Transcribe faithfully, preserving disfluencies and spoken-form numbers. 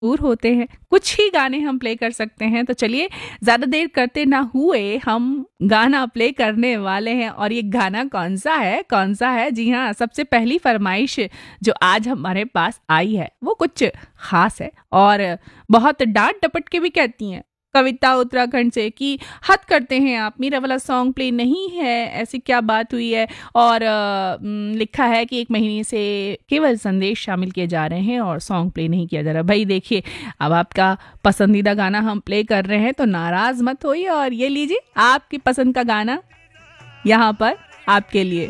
दूर होते हैं, कुछ ही गाने हम प्ले कर सकते हैं। तो चलिए ज़्यादा देर करते ना हुए हम गाना प्ले करने वाले हैं। और ये गाना कौन सा है कौन सा है जी हाँ, सबसे पहली फरमाइश जो आज हमारे पास आई है वो कुछ खास है और बहुत डांट डपट के भी कहती हैं। कविता उत्तराखंड से कि हद करते हैं आप, मेरा वाला सॉन्ग प्ले नहीं है, ऐसी क्या बात हुई है। और अ, म, लिखा है कि एक महीने से केवल संदेश शामिल किए जा रहे हैं और सॉन्ग प्ले नहीं किया जा रहा। भाई देखिए, अब आपका पसंदीदा गाना हम प्ले कर रहे हैं तो नाराज मत होइए और ये लीजिए आपकी पसंद का गाना यहाँ पर आपके लिए।